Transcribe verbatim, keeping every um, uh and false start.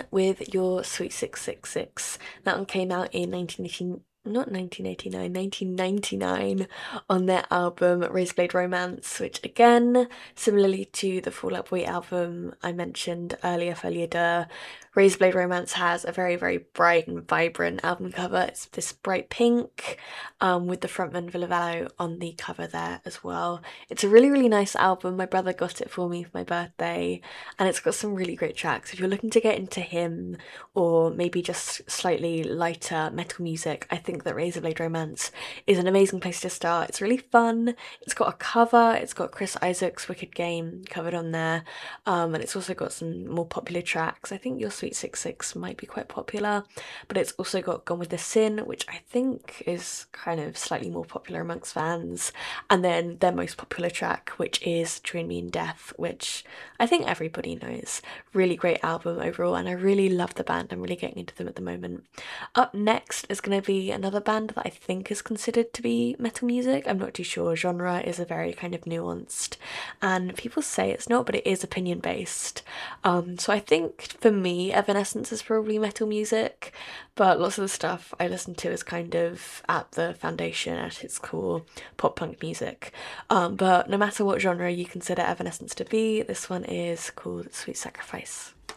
with Your Sweet six six six. That one came out in nineteen eighty, not nineteen eighty-nine, nineteen ninety-nine on their album Razorblade Romance, which again, similarly to the Fall Out Boy album I mentioned earlier, Folia de, Razorblade Romance has a very, very bright and vibrant album cover. It's this bright pink um, with the frontman Villavello on the cover there as well. It's a really, really nice album. My brother got it for me for my birthday, and it's got some really great tracks. If you're looking to get into him or maybe just slightly lighter metal music, I think that Razorblade Romance is an amazing place to start. It's really fun. It's got a cover. It's got Chris Isaak's Wicked Game covered on there, um, and it's also got some more popular tracks. I think Your Sweet six six might be quite popular, but it's also got Gone with the Sin, which I think is kind of slightly more popular amongst fans, and then their most popular track, which is Join Me in Death, which I think everybody knows. Really great album overall, and I really love the band. I'm really getting into them at the moment. Up next is going to be another band that I think is considered to be metal music. I'm not too sure. Genre is a very kind of nuanced, and people say it's not, but it is opinion based. Um, so I think for me, Evanescence is probably metal music, but lots of the stuff I listen to is kind of at the foundation, at its core, pop punk music. Um, but no matter what genre you consider Evanescence to be, this one is called Sweet Sacrifice.